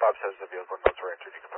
Bob says the vehicle notes were entered. You can